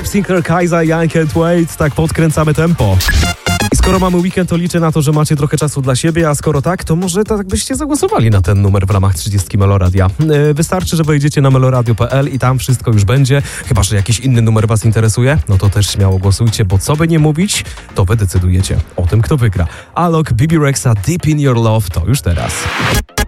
Sinclair, Kaiser, I Can't Wait. Tak podkręcamy tempo. I skoro mamy weekend, to liczę na to, że macie trochę czasu dla siebie, a skoro tak, to może tak byście zagłosowali na ten numer w ramach 30 Meloradia. Wystarczy, że wejdziecie na meloradio.pl i tam wszystko już będzie. Chyba że jakiś inny numer was interesuje, no to też śmiało głosujcie, bo co by nie mówić, to wy decydujecie o tym, kto wygra. Alok, Bibi Rexa, Deep in Your Love to już teraz.